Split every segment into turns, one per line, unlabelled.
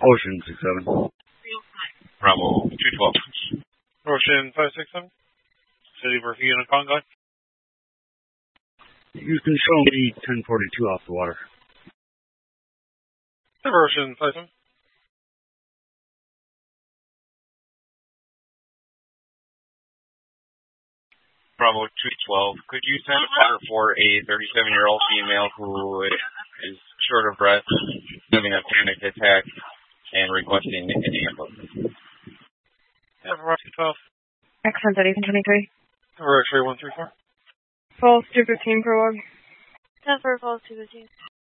Ocean 67.
Bravo 212.
Ocean 567. City Bermuda and Congo.
You can show me 1042 off the water.
Ocean 57.
Bravo 212. Could you send a fire for a 37-year-old female who is short of breath, having a panic attack, and requesting an ambulance?
Bravo 212.
Accent at 1823.
X-ray 134.
False 215 prologue.
10 for false 215.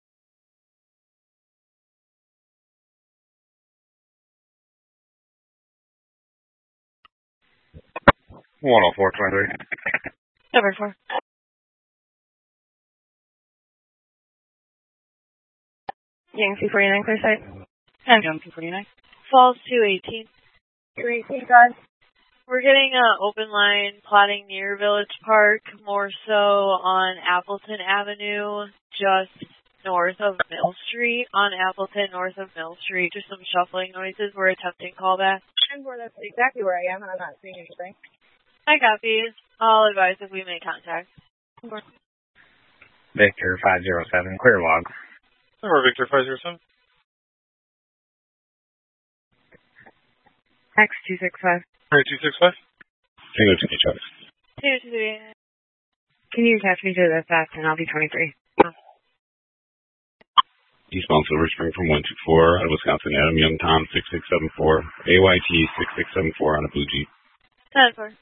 One 0423.
Number 4. Yankee 49, clear sight.
Yankee 49. Falls 218.
318, guys.
We're getting an open line plotting near Village Park, more so on Appleton Avenue, just north of Mill Street. On Appleton, north of Mill Street, just some shuffling noises. We're attempting callback.
That's exactly where I am, and I'm not seeing anything.
I copy. I'll advise if we make contact.
Victor 507, clear log.
Victor 507.
X265.
265.
Single to each other.
228.
Can you attach me to the fast and I'll be 23?
Eastbound Silver Spring from 124 out of Wisconsin, Adam Young Tom 6674, AYT 6674 on a Blue Jeep.
10-4.